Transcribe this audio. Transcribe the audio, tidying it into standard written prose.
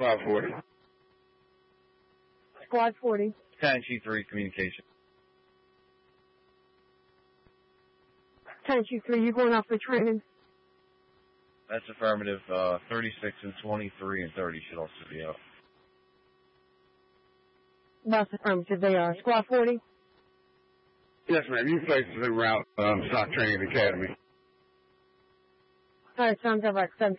Squad 40. Squad 40. 10-3 communication. 10-3, you going off for training? That's affirmative. 36 and 23 and 30 should also be out. That's affirmative, they are. Squad 40? Yes, ma'am. You places en route, SOC Training Academy. Alright, sounds like 7